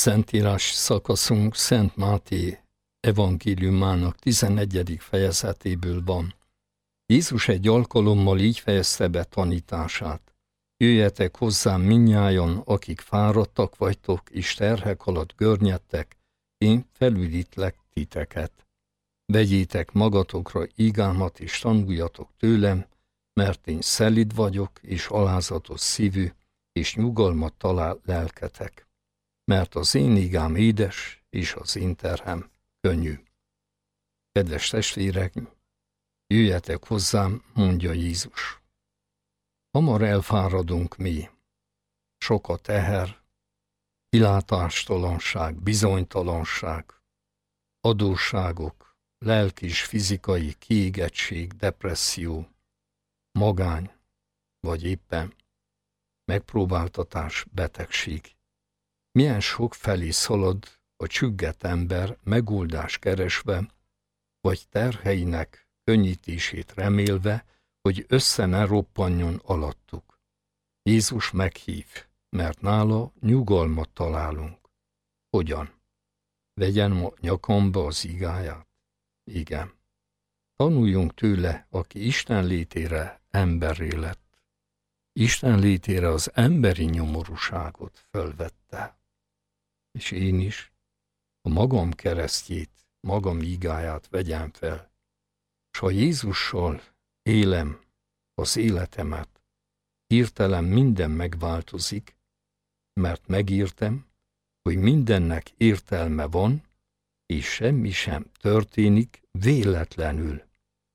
Szentírás szakaszunk Szent Máté evangéliumának 11. fejezetéből van. Jézus egy alkalommal így fejezte be tanítását. Jöjjetek hozzám mindnyájan, akik fáradtak vagytok, és terhek alatt görnyedtek, én felüdítlek titeket. Vegyétek magatokra ígámat, és tanuljatok tőlem, mert én szelíd vagyok, és alázatos szívű, és nyugalmat talál lelketek. Mert az én ígám édes, és az én terhem könnyű. Kedves testvérek, jöjjetek hozzám, mondja Jézus. Hamar elfáradunk mi. Sok a teher, kilátástalanság, bizonytalanság, adósságok, lelki és fizikai kiégettség, depresszió, magány, vagy éppen megpróbáltatás, betegség. Milyen sok felé szalad a csüggett ember megoldás keresve, vagy terheinek könnyítését remélve, hogy össze ne roppanjon alattuk. Jézus meghív, mert nála nyugalmat találunk. Hogyan? Vegyem a nyakamba az igáját? Igen. Tanuljunk tőle, aki Isten létére emberré lett. Isten létére az emberi nyomorúságot fölvette. És én is a magam keresztjét, magam igáját vegyem fel, s ha Jézussal élem az életemet, hirtelen minden megváltozik, mert megírtam, hogy mindennek értelme van, és semmi sem történik véletlenül,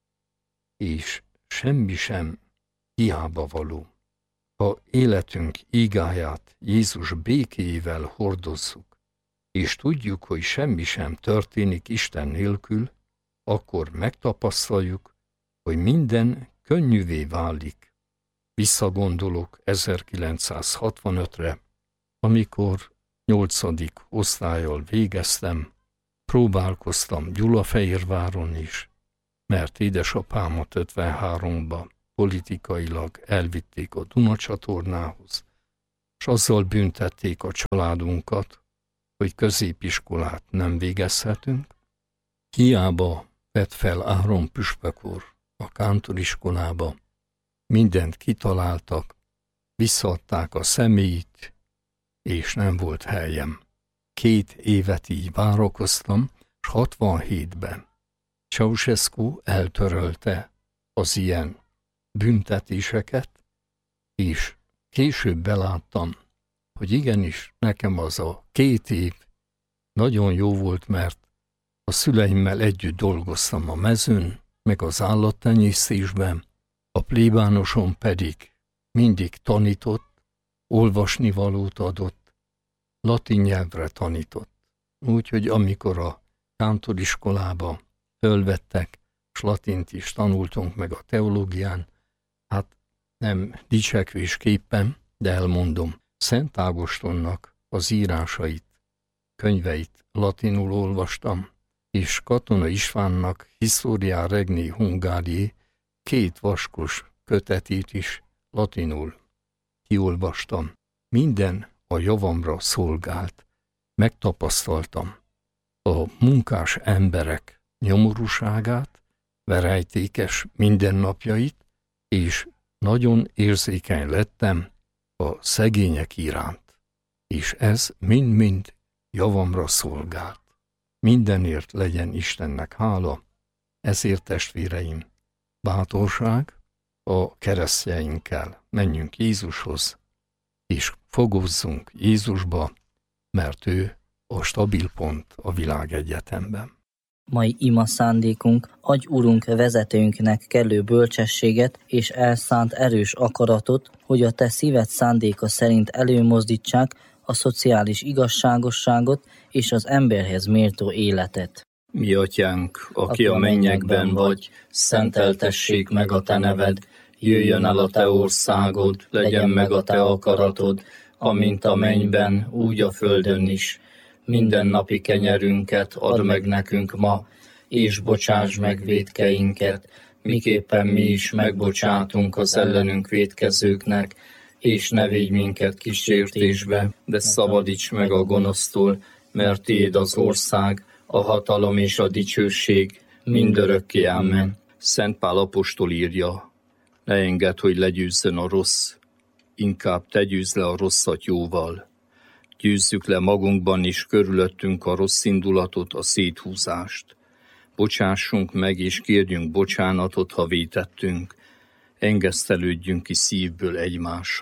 és semmi sem hiába való. Ha életünk igáját Jézus békéjével hordozzuk, és tudjuk, hogy semmi sem történik Isten nélkül, akkor megtapasztaljuk, hogy minden könnyűvé válik. Visszagondolok 1965-re, amikor 8. osztállyal végeztem, próbálkoztam Gyulafehérváron is, mert édesapámat 53-ba politikailag elvitték a Dunacsatornához, és azzal büntették a családunkat, hogy középiskolát nem végezhetünk. Hiába vett fel Áron püspök úr a kántoriskolába, mindent kitaláltak, visszaadták a személyt, és nem volt helyem. 2 évet így várakoztam, és 67-ben Ceausescu eltörölte az ilyen büntetéseket, és később beláttam, hogy igenis nekem az a 2 év nagyon jó volt, mert a szüleimmel együtt dolgoztam a mezőn, meg az állattenyésztésben, a plébánosom pedig mindig tanított, olvasnivalót adott, latin nyelvre tanított. Úgyhogy amikor a kántoriskolába fölvettek, s latint is tanultunk meg a teológián, hát nem dicsekvésképpen, de elmondom, Szent Ágostonnak az írásait, könyveit latinul olvastam, és Katona Istvánnak Historia Regni Hungariae 2 vaskos kötetét is latinul kiolvastam. Minden a javamra szolgált. Megtapasztaltam a munkás emberek nyomorúságát, verejtékes mindennapjait, és nagyon érzékeny lettem a szegények iránt, és ez mind-mind javamra szolgált. Mindenért legyen Istennek hála, ezért testvéreim, bátorság a keresztjeinkkel, menjünk Jézushoz, és fogozzunk Jézusba, mert ő a stabil pont a világegyetemben. Mai ima szándékunk, adj Urunk vezetőnknek kellő bölcsességet és elszánt erős akaratot, hogy a te szíved szándéka szerint előmozdítsák a szociális igazságosságot és az emberhez méltó életet. Mi atyánk, aki a mennyekben vagy, szenteltessék meg a te neved, jöjjön el a te országod, legyen meg a te akaratod, amint a mennyben, úgy a földön is. Mindennapi kenyerünket add meg nekünk ma, és bocsáss meg vétkeinket, miképpen mi is megbocsátunk az ellenünk vétkezőknek, és ne védj minket kísértésbe, de szabadíts meg a gonosztól, mert tiéd az ország, a hatalom és a dicsőség, mindörökké. Amen. Szent Pál apostol írja, ne engedd, hogy legyőzzön a rossz, inkább te győzd le a rosszat jóval. Győzzük le magunkban és körülöttünk a rossz indulatot, a széthúzást. Bocsássunk meg és kérjünk bocsánatot, ha vétettünk. Engesztelődjünk ki szívből egymással.